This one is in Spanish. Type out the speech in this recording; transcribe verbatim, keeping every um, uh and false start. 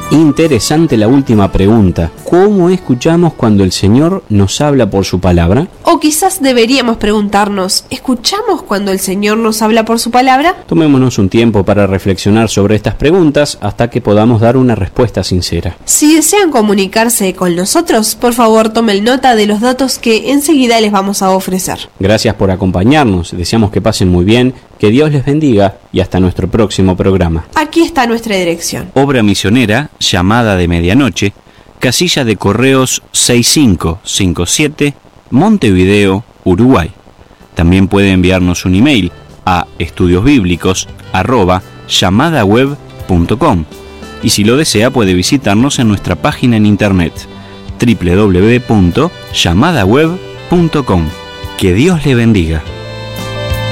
Interesante la última pregunta. ¿Cómo escuchamos cuando el Señor nos habla por su palabra? O quizás deberíamos preguntarnos, ¿escuchamos cuando el Señor nos habla por su palabra? Tomémonos un tiempo para reflexionar sobre estas preguntas hasta que podamos dar una respuesta sincera. Si desean comunicarse con nosotros, por favor tomen nota de los datos que enseguida les vamos a ofrecer. Gracias por acompañarnos, deseamos que pasen muy bien, que Dios les bendiga y hasta nuestro próximo programa. Aquí está nuestra dirección. Obra misionera, Llamada de Medianoche, casilla de correos seis cinco cinco siete, Montevideo, Uruguay. También puede enviarnos un email a estudiosbíblicos arroba llamadaweb punto com y si lo desea puede visitarnos en nuestra página en internet doble u doble u doble u punto llamadaweb punto com. Que Dios le bendiga.